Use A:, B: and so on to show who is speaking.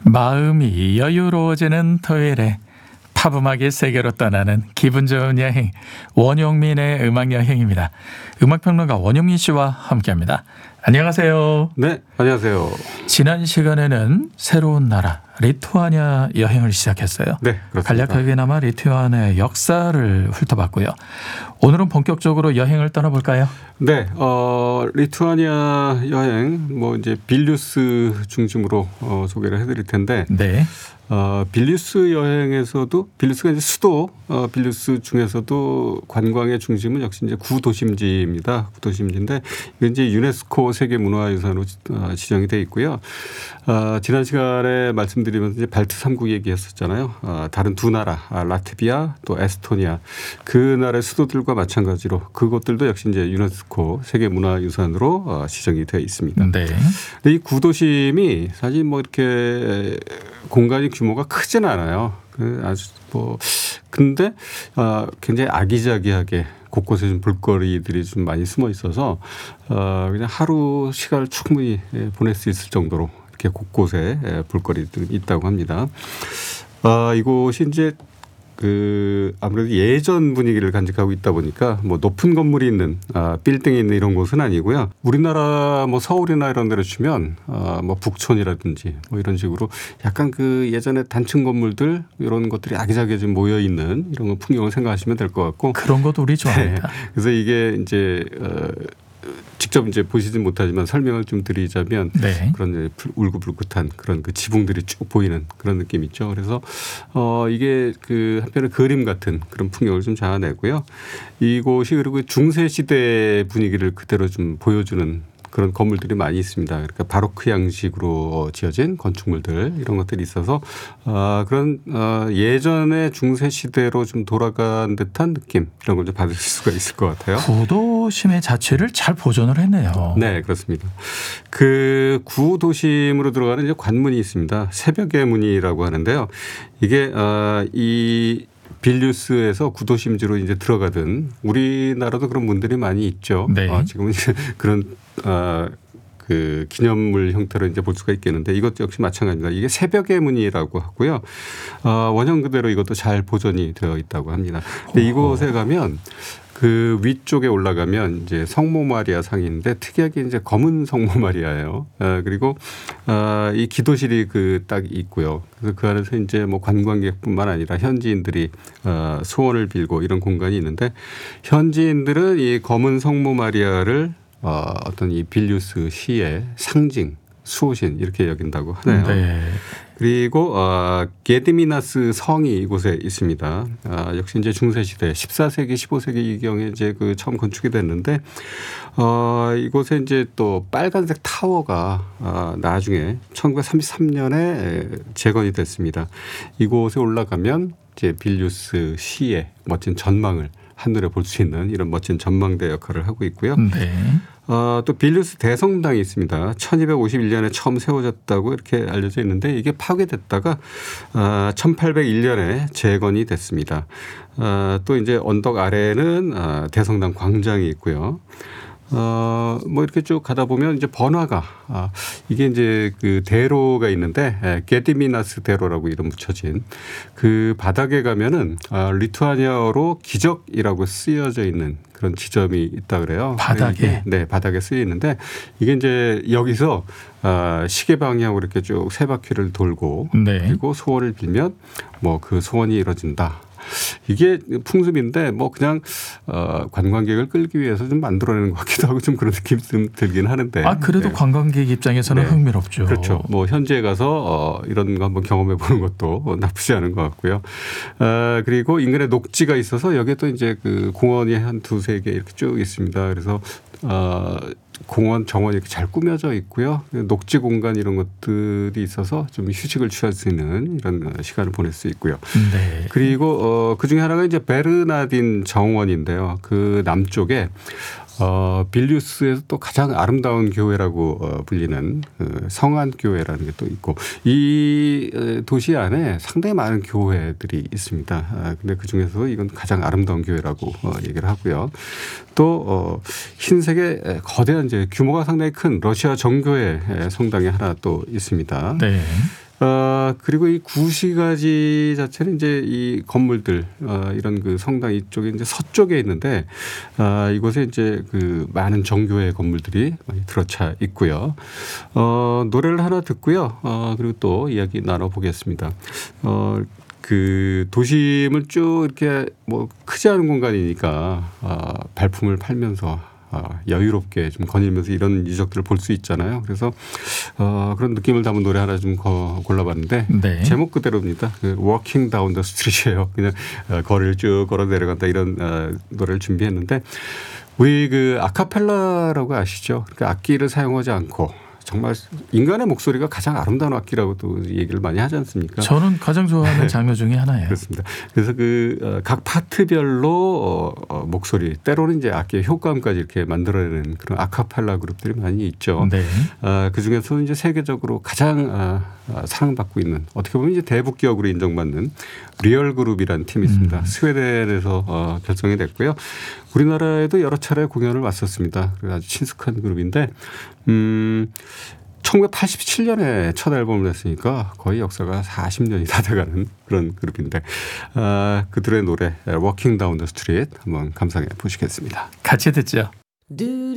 A: 마음이 여유로워지는 토요일에 팝음악의 세계로 떠나는 기분 좋은 여행, 원용민의 음악여행입니다. 음악평론가 원용민 씨와 함께합니다. 안녕하세요.
B: 네, 안녕하세요.
A: 지난 시간에는 새로운 나라 리투아니아 여행을 시작했어요.
B: 네, 그렇습니다.
A: 간략하게나마 리투아니아의 역사를 훑어봤고요. 오늘은 본격적으로 여행을 떠나볼까요?
B: 네, 리투아니아 여행 이제 빌뉴스 중심으로 소개를 해드릴 텐데.
A: 네.
B: 빌뉴스 여행에서도 빌뉴스가 이제 수도 빌뉴스 중에서도 관광의 중심은 역시 이제 구도심지입니다. 구도심지인데 이게 이제 유네스코 세계문화유산으로 지정이 돼 있고요. 지난 시간에 말씀드리면서 이제 발트 3국 얘기했었잖아요. 다른 두 나라 라트비아 또 에스토니아 그 나라의 수도들과 마찬가지로 그것들도 역시 이제 유네스코 세계문화유산으로 지정이 되어 있습니다.
A: 네.
B: 근데 이 구도심이 사실 이렇게 공간이 규모가 크진 않아요. 아주 근데 굉장히 아기자기하게 곳곳에 좀 볼거리들이 좀 많이 숨어 있어서 그냥 하루 시간을 충분히 보낼 수 있을 정도로 이렇게 곳곳에 볼거리들이 있다고 합니다. 이곳이 이제 아무래도 예전 분위기를 간직하고 있다 보니까 높은 건물이 있는 빌딩이 있는 이런 곳은 아니고요. 우리나라 서울이나 이런 데를 치면 북촌이라든지 이런 식으로 약간 예전에 단층 건물들 이런 것들이 아기자기하게 좀 모여 있는 이런 풍경을 생각하시면 될 것 같고
A: 그런 것도 우리 좋아합니다.
B: 네. 그래서 이게 이제 직접 이제 보시진 못하지만 설명을 좀 드리자면
A: 네.
B: 그런 울긋불긋한 그런 지붕들이 쭉 보이는 그런 느낌 있죠. 그래서 이게 한편의 그림 같은 그런 풍경을 좀 자아내고요. 이곳이 그리고 중세 시대 분위기를 그대로 좀 보여주는 그런 건물들이 많이 있습니다. 그러니까 바로크 양식으로 지어진 건축물들 이런 것들이 있어서 그런 예전의 중세 시대로 좀 돌아간 듯한 느낌 이런 걸 좀 받으실 수가 있을 것 같아요.
A: 구도심의 자체를 잘 보존을 했네요.
B: 네, 그렇습니다. 구도심으로 들어가는 이제 관문이 있습니다. 새벽의 문이라고 하는데요. 이게 이 빌뉴스에서 구도심지로 이제 들어가든 우리나라도 그런 문들이 많이 있죠.
A: 네.
B: 지금은 이제 그런 기념물 형태로 이제 볼 수가 있겠는데 이것도 역시 마찬가지입니다. 이게 새벽의 문이라고 하고요. 원형 그대로 이것도 잘 보존이 되어 있다고 합니다. 근데 이곳에 가면 위쪽에 올라가면 이제 성모 마리아 상인데 특이하게 이제 검은 성모 마리아예요. 그리고 이 기도실이 딱 있고요. 그래서 그 안에서 이제 관광객뿐만 아니라 현지인들이 소원을 빌고 이런 공간이 있는데 현지인들은 이 검은 성모 마리아를 어떤 이 빌뉴스 시의 상징, 수호신 이렇게 여긴다고 하네요.
A: 네.
B: 그리고 게드미나스 성이 이곳에 있습니다. 역시 이제 중세시대 14세기, 15세기 이경에 이제 처음 건축이 됐는데 이곳에 이제 또 빨간색 타워가 나중에 1933년에 재건이 됐습니다. 이곳에 올라가면 이제 빌뉴스 시의 멋진 전망을 한눈에 볼 수 있는 이런 멋진 전망대 역할을 하고 있고요.
A: 네.
B: 또 빌뉴스 대성당이 있습니다. 1251년에 처음 세워졌다고 이렇게 알려져 있는데 이게 파괴됐다가 1801년에 재건이 됐습니다. 또 이제 언덕 아래에는 대성당 광장이 있고요. 이렇게 쭉 가다 보면 이제 번화가 이게 이제 대로가 있는데 게드미나스 대로라고 이름 붙여진 그 바닥에 가면은 리투아니아어로 기적이라고 쓰여져 있는 그런 지점이 있다 그래요.
A: 바닥에?
B: 네, 바닥에 쓰여 있는데 이게 이제 여기서 시계 방향으로 이렇게 쭉 세 바퀴를 돌고
A: 네.
B: 그리고 소원을 빌면 그 소원이 이루어진다. 이게 풍습인데 그냥 관광객을 끌기 위해서 좀 만들어내는 것 같기도 하고 좀 그런 느낌이 좀 들긴 하는데.
A: 그래도
B: 네.
A: 관광객 입장에서는
B: 네.
A: 흥미롭죠.
B: 그렇죠. 현지에 가서 이런 거 한번 경험해 보는 것도 나쁘지 않은 것 같고요. 그리고 인근에 녹지가 있어서 여기에 또 이제 공원이 한 두세 개 이렇게 쭉 있습니다. 그래서 공원 정원이 이렇게 잘 꾸며져 있고요. 녹지 공간 이런 것들이 있어서 좀 휴식을 취할 수 있는 이런 시간을 보낼 수 있고요.
A: 네.
B: 그리고 그 중에 하나가 이제 베르나딘 정원인데요. 남쪽에 빌뉴스에서 또 가장 아름다운 교회라고 불리는 성안교회라는 게 또 있고 이 도시 안에 상당히 많은 교회들이 있습니다. 근데 그중에서 이건 가장 아름다운 교회라고 얘기를 하고요. 또 흰색의 거대한 이제 규모가 상당히 큰 러시아 정교회 성당이 하나 또 있습니다.
A: 네.
B: 그리고 이 구시가지 자체는 이제 이 건물들 이런 그 성당 이쪽에 이제 서쪽에 있는데 이곳에 이제 그 많은 정교회 건물들이 많이 들어차 있고요. 노래를 하나 듣고요. 그리고 또 이야기 나눠보겠습니다. 그 도심을 쭉 이렇게 뭐 크지 않은 공간이니까 발품을 팔면서 여유롭게 좀 거닐면서 이런 유적들을 볼 수 있잖아요. 그래서 그런 느낌을 담은 노래 하나 좀 골라봤는데
A: 네.
B: 제목 그대로입니다. 그 Walking Down the Street이에요. 그냥 거리를 쭉 걸어 내려간다 이런 노래를 준비했는데 우리 그 아카펠라라고 아시죠? 그러니까 악기를 사용하지 않고 정말 인간의 목소리가 가장 아름다운 악기라고도 얘기를 많이 하지 않습니까?
A: 저는 가장 좋아하는 장르 중에 하나예요.
B: 그렇습니다. 그래서 그 각 파트별로 목소리 때로는 이제 악기의 효과음까지 이렇게 만들어내는 그런 아카펠라 그룹들이 많이 있죠.
A: 네.
B: 그 중에서 이제 세계적으로 가장 사랑받고 있는 어떻게 보면 이제 대북 기업으로 인정받는 리얼 그룹이라는 팀이 있습니다. 스웨덴에서 결성이 됐고요. 우리나라에도 여러 차례 공연을 왔었습니다. 아주 친숙한 그룹인데 1987년에 첫 앨범을 냈으니까 거의 역사가 40년이 다 돼가는 그런 그룹인데 그들의 노래 Walking Down the Street 한번 감상해 보시겠습니다.
A: 같이 듣죠.